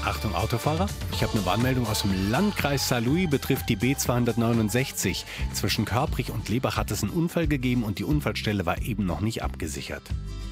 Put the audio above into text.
Achtung Autofahrer, ich habe eine Warnmeldung aus dem Landkreis Saarlouis, betrifft die B269. Zwischen Körprich und Lebach hat es einen Unfall gegeben und die Unfallstelle war eben noch nicht abgesichert.